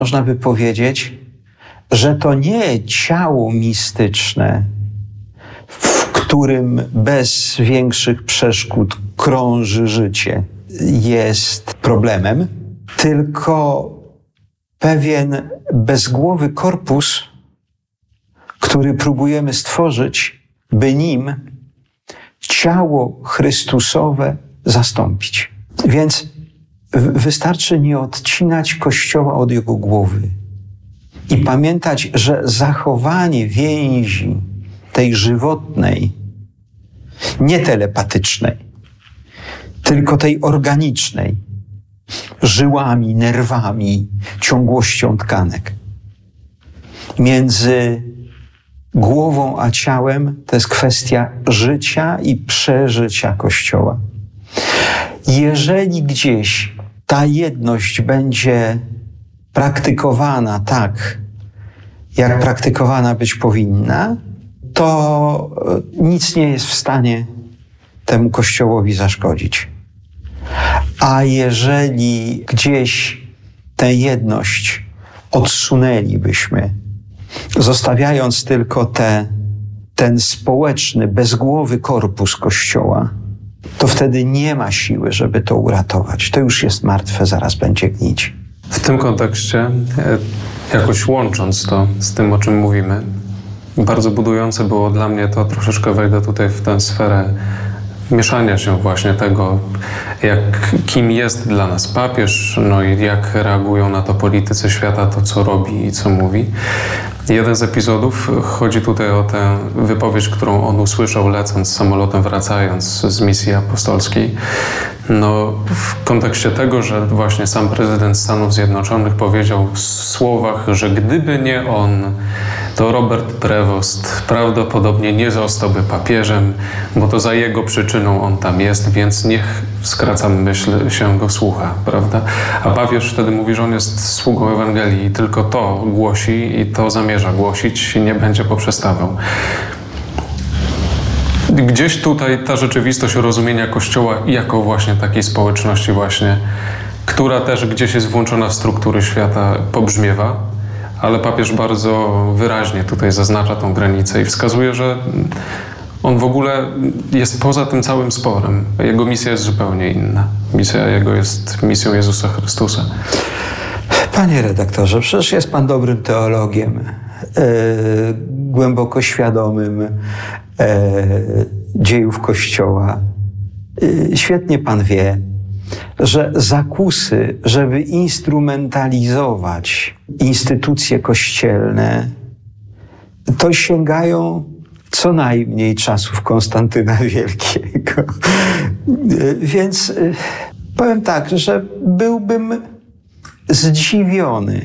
Można by powiedzieć, że to nie ciało mistyczne, w którym bez większych przeszkód krąży życie, jest problemem, tylko pewien bezgłowy korpus, który próbujemy stworzyć, by nim ciało Chrystusowe zastąpić. Więc wystarczy nie odcinać Kościoła od jego głowy i pamiętać, że zachowanie więzi tej żywotnej, nie telepatycznej, tylko tej organicznej, żyłami, nerwami, ciągłością tkanek, między głową a ciałem, to jest kwestia życia i przeżycia Kościoła. Jeżeli gdzieś ta jedność będzie praktykowana tak, jak praktykowana być powinna, to nic nie jest w stanie temu Kościołowi zaszkodzić. A jeżeli gdzieś tę jedność odsunęlibyśmy, zostawiając tylko ten społeczny, bezgłowy korpus Kościoła, to wtedy nie ma siły, żeby to uratować. To już jest martwe, zaraz będzie gnić. W tym kontekście, jakoś łącząc to z tym, o czym mówimy, bardzo budujące było dla mnie to, troszeczkę wejdę tutaj w tę sferę mieszania się właśnie tego, kim jest dla nas papież, no i jak reagują na to politycy świata, to co robi i co mówi. Jeden z epizodów chodzi tutaj o tę wypowiedź, którą on usłyszał lecąc samolotem, wracając z misji apostolskiej. No, w kontekście tego, że właśnie sam prezydent Stanów Zjednoczonych powiedział w słowach, że gdyby nie on, to Robert Prevost prawdopodobnie nie zostałby papieżem, bo to za jego przyczyną on tam jest, więc niech, skracam myśl, się go słucha, prawda? A papież wtedy mówi, że on jest sługą Ewangelii i tylko to głosi i to zamierza głosić i nie będzie poprzestawał. Gdzieś tutaj ta rzeczywistość rozumienia Kościoła jako właśnie takiej społeczności właśnie, która też gdzieś jest włączona w struktury świata, pobrzmiewa, ale papież bardzo wyraźnie tutaj zaznacza tą granicę i wskazuje, że on w ogóle jest poza tym całym sporem. Jego misja jest zupełnie inna. Misja jego jest misją Jezusa Chrystusa. Panie redaktorze, przecież jest pan dobrym teologiem, głęboko świadomym dziejów Kościoła. Świetnie pan wie, że zakusy, żeby instrumentalizować instytucje kościelne, to sięgają co najmniej czasów Konstantyna Wielkiego. Więc powiem tak, że byłbym zdziwiony,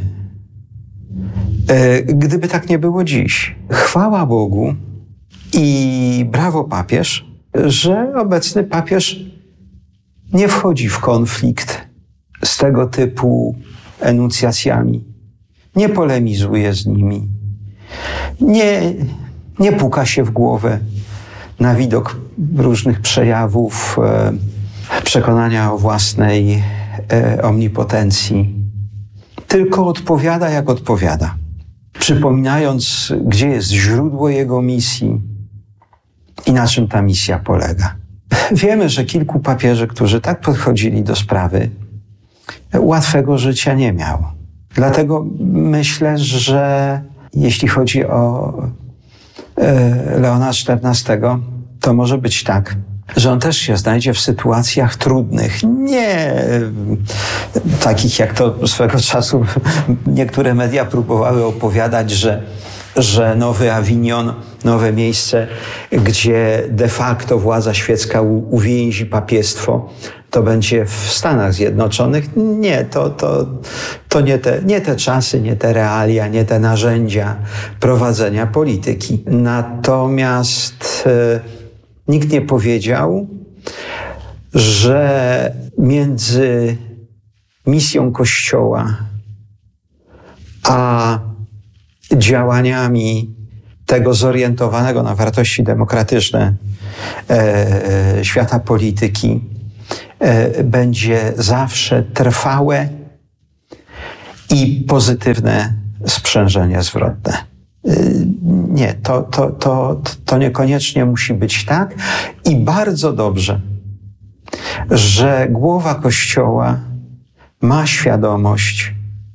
gdyby tak nie było dziś. Chwała Bogu i brawo papież, że obecny papież nie wchodzi w konflikt z tego typu enuncjacjami, nie polemizuje z nimi, nie puka się w głowę na widok różnych przejawów przekonania o własnej omnipotencji, tylko odpowiada jak odpowiada, przypominając, gdzie jest źródło jego misji i na czym ta misja polega. Wiemy, że kilku papieży, którzy tak podchodzili do sprawy, łatwego życia nie miał. Dlatego myślę, że jeśli chodzi o Leona XIV, to może być tak, że on też się znajdzie w sytuacjach trudnych, nie takich jak to swego czasu niektóre media próbowały opowiadać, że Nowy Awinion, nowe miejsce, gdzie de facto władza świecka uwięzi papiestwo, to będzie w Stanach Zjednoczonych. Nie, to nie te czasy, nie te realia, nie te narzędzia prowadzenia polityki. Natomiast nikt nie powiedział, że między misją Kościoła a działaniami tego zorientowanego na wartości demokratyczne świata polityki będzie zawsze trwałe i pozytywne sprzężenie zwrotne. Nie, to niekoniecznie musi być tak. I bardzo dobrze, że głowa Kościoła ma świadomość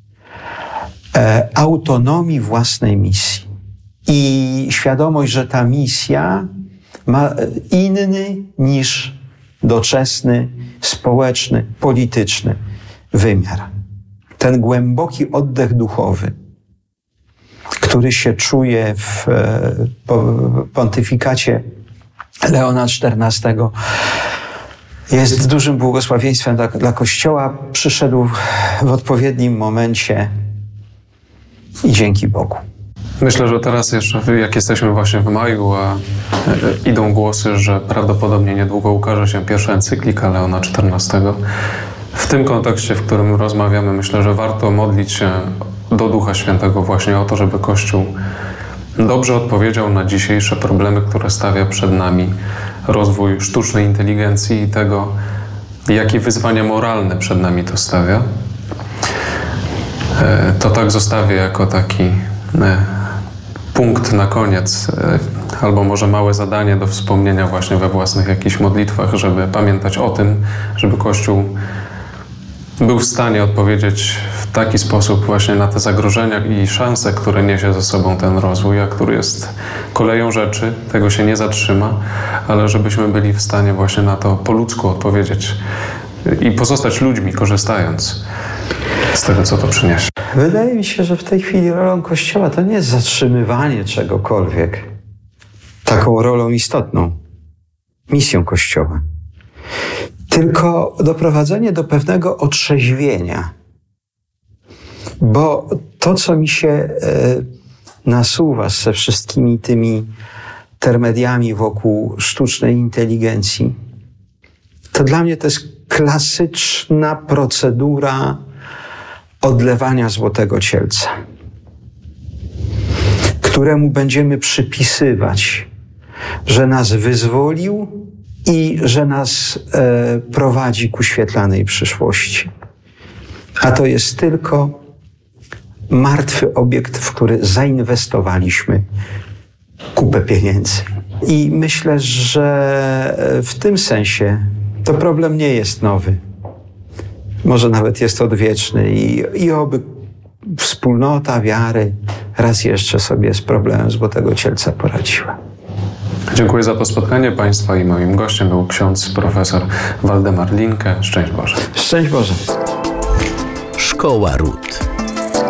autonomii własnej misji i świadomość, że ta misja ma inny niż doczesny, społeczny, polityczny wymiar. Ten głęboki oddech duchowy, który się czuje w pontyfikacie Leona XIV, jest dużym błogosławieństwem dla Kościoła. Przyszedł w odpowiednim momencie i dzięki Bogu. Myślę, że teraz jeszcze, jak jesteśmy właśnie w maju, a idą głosy, że prawdopodobnie niedługo ukaże się pierwsza encyklika Leona XIV. W tym kontekście, w którym rozmawiamy, myślę, że warto modlić się do Ducha Świętego właśnie o to, żeby Kościół dobrze odpowiedział na dzisiejsze problemy, które stawia przed nami rozwój sztucznej inteligencji i tego, jakie wyzwania moralne przed nami to stawia. To tak zostawię jako taki punkt na koniec, albo może małe zadanie do wspomnienia właśnie we własnych jakichś modlitwach, żeby pamiętać o tym, żeby Kościół był w stanie odpowiedzieć w taki sposób właśnie na te zagrożenia i szanse, które niesie ze sobą ten rozwój, a który jest koleją rzeczy, tego się nie zatrzyma, ale żebyśmy byli w stanie właśnie na to po ludzku odpowiedzieć i pozostać ludźmi, korzystając z tego, co to przyniesie. Wydaje mi się, że w tej chwili rolą Kościoła to nie jest zatrzymywanie czegokolwiek. Taką rolą istotną, misją Kościoła, tylko doprowadzenie do pewnego otrzeźwienia. Bo to, co mi się nasuwa ze wszystkimi tymi termediami wokół sztucznej inteligencji, to dla mnie to jest klasyczna procedura odlewania złotego cielca, któremu będziemy przypisywać, że nas wyzwolił i że nas prowadzi ku świetlanej przyszłości. A to jest tylko martwy obiekt, w który zainwestowaliśmy kupę pieniędzy. I myślę, że w tym sensie to problem nie jest nowy. Może nawet jest odwieczny i oby wspólnota wiary raz jeszcze sobie z problemem złotego cielca poradziła. Dziękuję za to spotkanie Państwa i moim gościem był ksiądz profesor Waldemar Linke. Szczęść Boże. Szczęść Boże. Szkoła Ród.